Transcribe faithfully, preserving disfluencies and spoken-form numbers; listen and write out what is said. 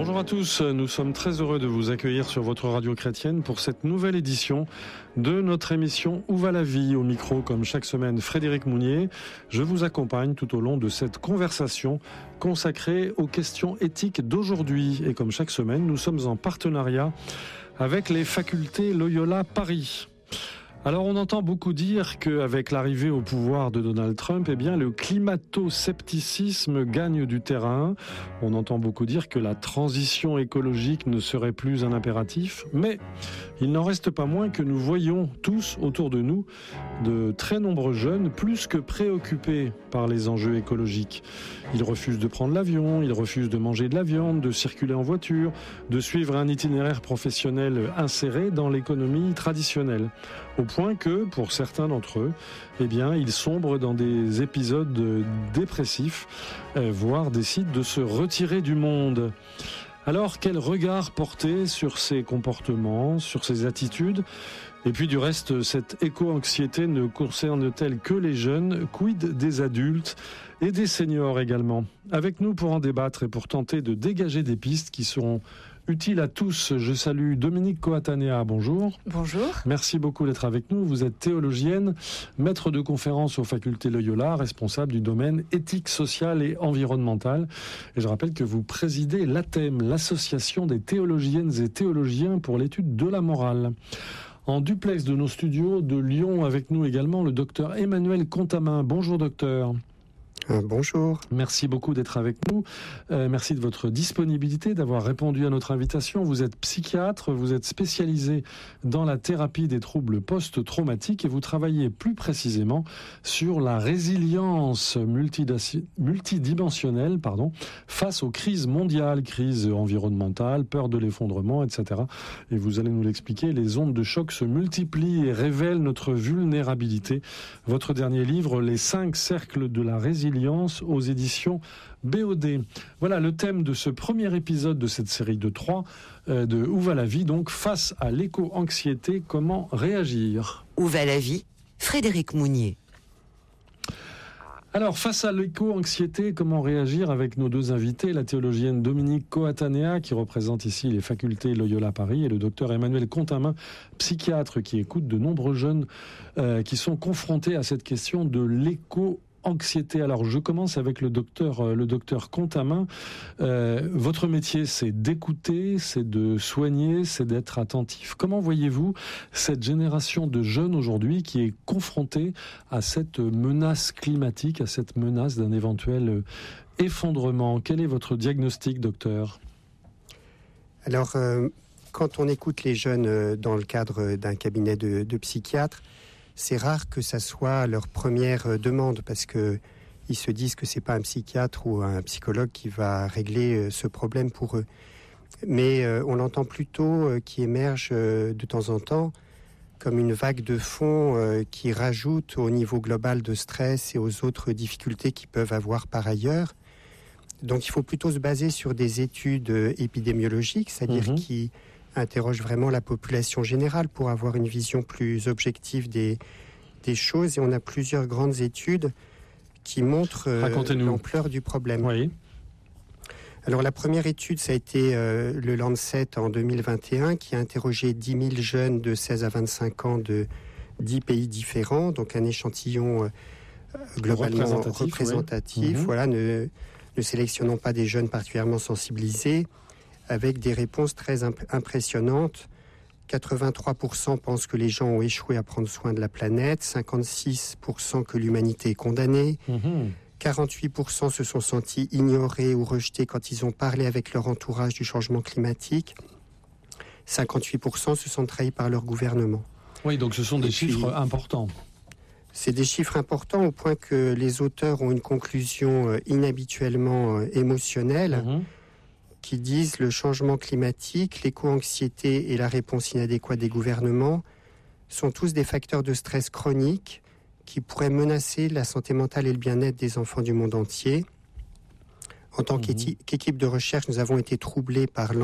Bonjour à tous, nous sommes très heureux de vous accueillir sur votre radio chrétienne pour cette nouvelle édition de notre émission Où va la vie ? Au micro, comme chaque semaine, Frédéric Mounier. Je vous accompagne tout au long de cette conversation consacrée aux questions éthiques d'aujourd'hui. Et comme chaque semaine, nous sommes en partenariat avec les facultés Loyola Paris. Alors on entend beaucoup dire qu'avec l'arrivée au pouvoir de Donald Trump, eh bien le climato-scepticisme gagne du terrain. On entend beaucoup dire que la transition écologique ne serait plus un impératif, mais il n'en reste pas moins que nous voyons tous autour de nous de très nombreux jeunes plus que préoccupés par les enjeux écologiques. Ils refusent de prendre l'avion, ils refusent de manger de la viande, de circuler en voiture, de suivre un itinéraire professionnel inséré dans l'économie traditionnelle. Au point que, pour certains d'entre eux, eh bien, ils sombrent dans des épisodes dépressifs, euh, voire décident de se retirer du monde. Alors, quel regard porter sur ces comportements, sur ces attitudes ? Et puis du reste, cette éco-anxiété ne concerne-t-elle que les jeunes ? Quid des adultes et des seniors également ? Avec nous pour en débattre et pour tenter de dégager des pistes qui seront utiles à tous, je salue Dominique Coatanea, bonjour. Bonjour. Merci beaucoup d'être avec nous. Vous êtes théologienne, maître de conférences aux facultés Loyola, responsable du domaine éthique, sociale et environnementale. Et je rappelle que vous présidez l'A T E M, l'association des théologiennes et théologiens pour l'étude de la morale. En duplex de nos studios de Lyon, avec nous également le docteur Emmanuel Contamin. Bonjour docteur. Euh, bonjour. Merci beaucoup d'être avec nous. Euh, merci de votre disponibilité, d'avoir répondu à notre invitation. Vous êtes psychiatre, vous êtes spécialisé dans la thérapie des troubles post-traumatiques et vous travaillez plus précisément sur la résilience multidimensionnelle pardon, face aux crises mondiales, crises environnementales, peur de l'effondrement, et cetera. Et vous allez nous l'expliquer, les ondes de choc se multiplient et révèlent notre vulnérabilité. Votre dernier livre, Les cinq cercles de la résilience, aux éditions B O D. Voilà le thème de ce premier épisode de cette série de trois euh, de Où va la vie, donc face à l'éco-anxiété, comment réagir ? Où va la vie ? Frédéric Mounier. Alors, face à l'éco-anxiété, comment réagir avec nos deux invités, la théologienne Dominique Coatanea, qui représente ici les facultés Loyola Paris, et le docteur Emmanuel Contamin, psychiatre, qui écoute de nombreux jeunes euh, qui sont confrontés à cette question de l'éco-anxiété. Anxiété. Alors, je commence avec le docteur, le docteur Contamin. Euh, votre métier, c'est d'écouter, c'est de soigner, c'est d'être attentif. Comment voyez-vous cette génération de jeunes aujourd'hui qui est confrontée à cette menace climatique, à cette menace d'un éventuel effondrement ? Quel est votre diagnostic, docteur ? Alors, euh, quand on écoute les jeunes euh, dans le cadre d'un cabinet de, de psychiatre, c'est rare que ça soit leur première demande parce que ils se disent que c'est pas un psychiatre ou un psychologue qui va régler ce problème pour eux. Mais euh, on l'entend plutôt euh, qui émerge euh, de temps en temps comme une vague de fond euh, qui rajoute au niveau global de stress et aux autres difficultés qu'ils peuvent avoir par ailleurs. Donc il faut plutôt se baser sur des études épidémiologiques, c'est-à-dire mmh. qui interroge vraiment la population générale pour avoir une vision plus objective des, des choses. Et on a plusieurs grandes études qui montrent euh, l'ampleur du problème. Oui. Alors la première étude, ça a été euh, le Lancet en deux mille vingt et un, qui a interrogé dix mille jeunes de seize à vingt-cinq ans de dix pays différents, donc un échantillon euh, globalement représentatif, représentatif oui. voilà, ne, ne sélectionnons pas des jeunes particulièrement sensibilisés, avec des réponses très imp- impressionnantes. quatre-vingt-trois pour cent pensent que les gens ont échoué à prendre soin de la planète, cinquante-six pour cent que l'humanité est condamnée, mmh. quarante-huit pour cent se sont sentis ignorés ou rejetés quand ils ont parlé avec leur entourage du changement climatique, cinquante-huit pour cent se sont trahis par leur gouvernement. Oui, donc ce sont des Et chiffres puis, importants. C'est des chiffres importants au point que les auteurs ont une conclusion inhabituellement émotionnelle, mmh. qui disent le changement climatique, l'éco-anxiété et la réponse inadéquate des gouvernements sont tous des facteurs de stress chronique qui pourraient menacer la santé mentale et le bien-être des enfants du monde entier. En tant mmh. qu'équipe de recherche, nous avons été troublés par